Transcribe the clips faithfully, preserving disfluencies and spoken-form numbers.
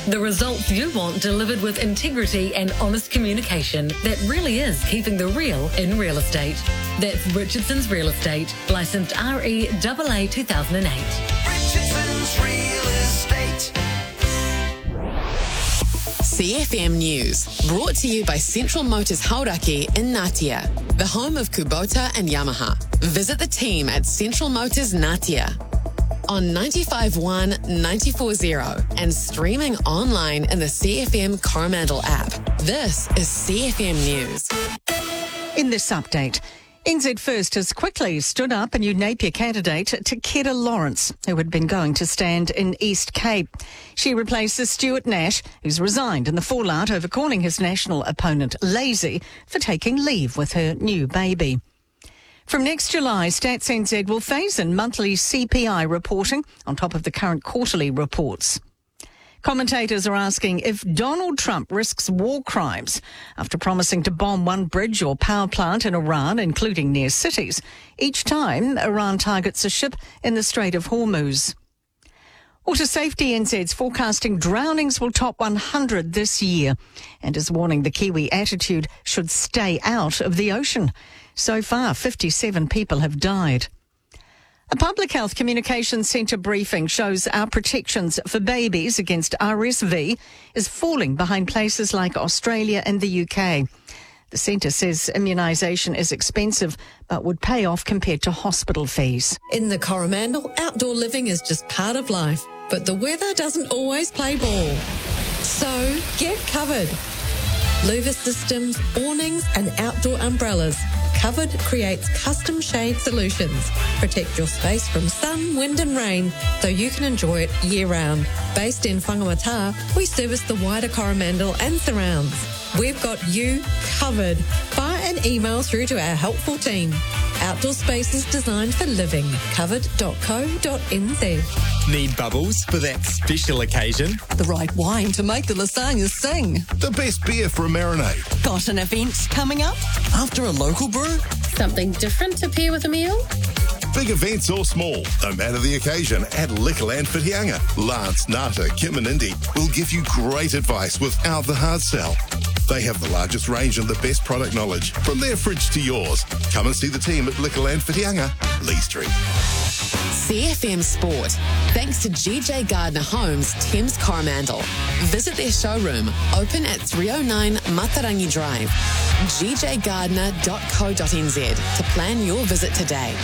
The results you want delivered with integrity and honest communication that really is keeping the real in real estate. That's Richardson's Real Estate, licensed R E A A two thousand eight. Richardson's Real Estate. C F M News, brought to you by Central Motors Hauraki in Ngatea, the home of Kubota and Yamaha. Visit the team at Central Motors Ngatea on ninety-five point one, ninety-four point zero and streaming online in the C F M Coromandel app. This is C F M News. In this update, N Z First has quickly stood up a new Napier candidate, Takeda Lawrence, who had been going to stand in East Cape. She replaces Stuart Nash, who's resigned in the fallout over calling his national opponent lazy for taking leave with her new baby. From next July, Stats N Z will phase in monthly C P I reporting on top of the current quarterly reports. Commentators are asking if Donald Trump risks war crimes after promising to bomb one bridge or power plant in Iran, including near cities, each time Iran targets a ship in the Strait of Hormuz. Water Safety N Z's forecasting drownings will top one hundred this year and is warning the Kiwi attitude should stay out of the ocean. So far, fifty-seven people have died. A Public Health Communications Centre briefing shows our protections for babies against R S V is falling behind places like Australia and the U K. The centre says immunisation is expensive but would pay off compared to hospital fees. In the Coromandel, outdoor living is just part of life, but the weather doesn't always play ball. So get covered. Louver systems, awnings and outdoor umbrellas. Covered creates custom shade solutions. Protect your space from sun, wind and rain so you can enjoy it year-round. Based in Whangamata, we service the wider Coromandel and surrounds. We've got you covered. Fire an email through to our helpful team. Outdoor spaces designed for living. covered dot co dot n z. Need bubbles for that special occasion? The right wine to make the lasagna sing. The best beer for a marinade. Got an event coming up? After a local brew? Something different to pair with a meal? Big events or small, no matter the occasion, at Liquorland Whitianga. Lance, Nata, Kim and Indy will give you great advice without the hard sell. They have the largest range and the best product knowledge, from their fridge to yours. Come and see the team at Liquorland Whitianga, Lee Street. C F M Sport, thanks to G J Gardner Homes, Thames Coromandel. Visit their showroom, open at three oh nine Matarangi Drive. g j gardner dot co dot n z to plan your visit today.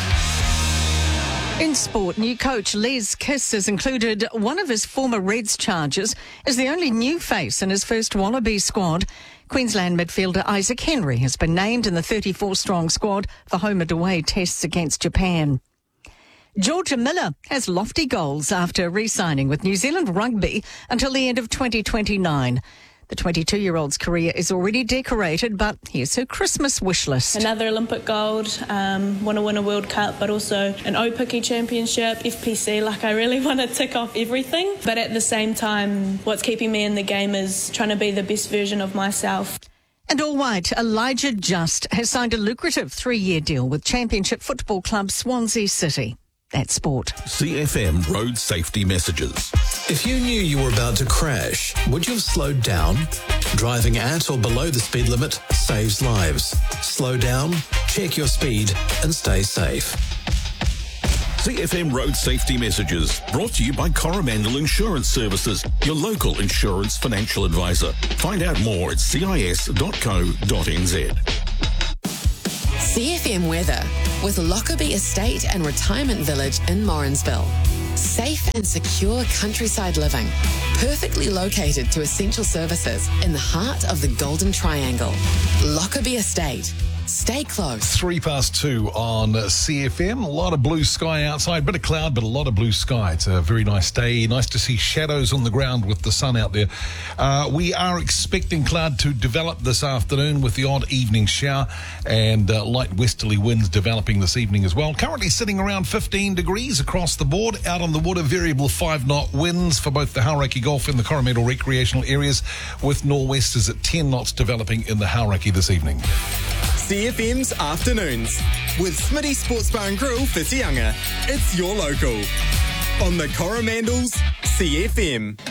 In sport, new coach Les Kiss has included one of his former Reds charges as the only new face in his first Wallaby squad. Queensland midfielder Isaac Henry has been named in the thirty-four strong squad for home and away tests against Japan. Georgia Miller has lofty goals after re-signing with New Zealand Rugby until the end of twenty twenty-nine. The twenty-two-year-old's career is already decorated, but here's her Christmas wish list. Another Olympic gold, um, want to win a World Cup, but also an Opiki Championship, F P C. Like, I really want to tick off everything. But at the same time, what's keeping me in the game is trying to be the best version of myself. And all white, Elijah Just has signed a lucrative three-year deal with Championship football club Swansea City. That's sport. C F M road safety messages. If you knew you were about to crash, would you have slowed down? Driving at or below the speed limit saves lives. Slow down, check your speed, and stay safe. C F M road safety messages brought to you by Coromandel Insurance Services, your local insurance financial advisor. Find out more at c i s dot co dot n z. C F M weather with Lockerbie Estate and Retirement Village in Morrinsville. Safe and secure countryside living, perfectly located to essential services in the heart of the Golden Triangle. Lockerbie Estate. Stay close. Three past two on C F M. A lot of blue sky outside. Bit of cloud, but a lot of blue sky. It's a very nice day. Nice to see shadows on the ground with the sun out there. Uh, we are expecting cloud to develop this afternoon with the odd evening shower and uh, light westerly winds developing this evening as well. Currently sitting around fifteen degrees across the board. Out on the water, variable five-knot winds for both the Hauraki Gulf and the Coromandel recreational areas, with nor'westers at ten knots developing in the Hauraki this evening. C F M's Afternoons with Smitty Sports Bar and Grill Whitianga. It's your local on the Coromandel's C F M.